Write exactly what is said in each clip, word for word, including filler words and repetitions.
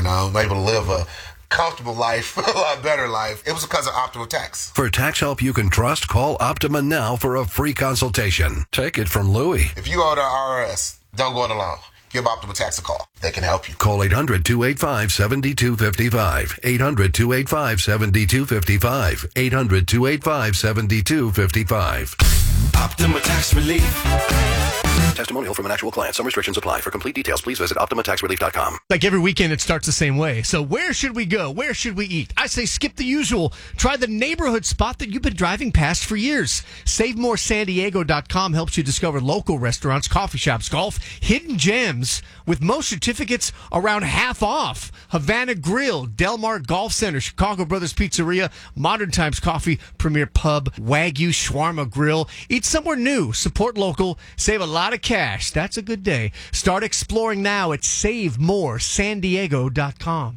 know, I'm able to live a comfortable life, a lot better life. It was because of Optima Tax. For tax help you can trust, call Optima now for a free consultation. Take it from Louie. If you owe the I R S, don't go it alone. Give Optima Tax a call. They can help you. Call eight hundred, two eight five, seven two five five. eight hundred, two eight five, seven two five five. eight hundred, two eight five, seven two five five. Optima Tax Relief. Testimonial from an actual client. Some restrictions apply. For complete details, please visit Optima Tax Relief dot com. Like every weekend, it starts the same way. So where should we go? Where should we eat? I say skip the usual. Try the neighborhood spot that you've been driving past for years. Save More San Diego dot com helps you discover local restaurants, coffee shops, golf, hidden gems with most certificates around half off. Havana Grill, Del Mar Golf Center, Chicago Brothers Pizzeria, Modern Times Coffee, Premier Pub, Wagyu Shawarma Grill. Eat somewhere new. Support local. Save a lot of cash. That's a good day. Start exploring now at Save More San Diego dot com.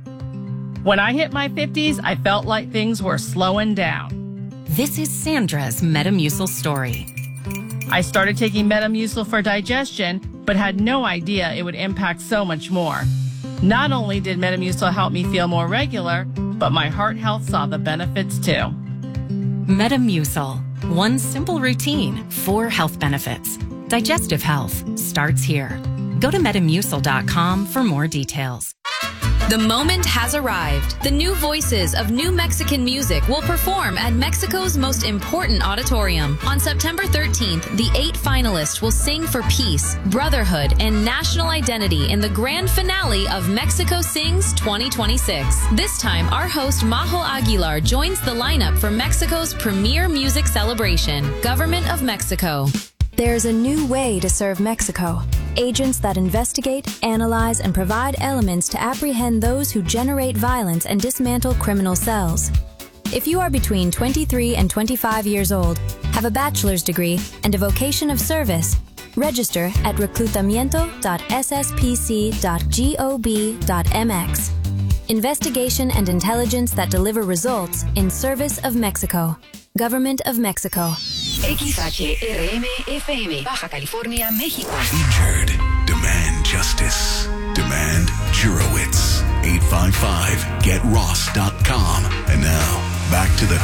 When I hit my fifties, I felt like things were slowing down. This is Sandra's Metamucil story. I started taking Metamucil for digestion, but had no idea it would impact so much more. Not only did Metamucil help me feel more regular, but my heart health saw the benefits too. Metamucil. One simple routine, four health benefits. Digestive health starts here. Go to Metamucil dot com for more details. The moment has arrived. The new voices of New Mexican music will perform at Mexico's most important auditorium. On September thirteenth, the eight finalists will sing for peace, brotherhood, and national identity in the grand finale of Mexico Sings twenty twenty-six. This time, our host Majo Aguilar joins the lineup for Mexico's premier music celebration, Government of Mexico. There's a new way to serve Mexico. Agents that investigate, analyze, and provide elements to apprehend those who generate violence and dismantle criminal cells. If you are between twenty-three and twenty-five years old, have a bachelor's degree, and a vocation of service, register at reclutamiento dot s s p c dot gov dot m x. Investigation and intelligence that deliver results in service of Mexico. Government of Mexico. X H R M F M, Baja California, México. Featured. Demand justice. Demand Jurowitz. eight five five get ross dot com. And now, back to the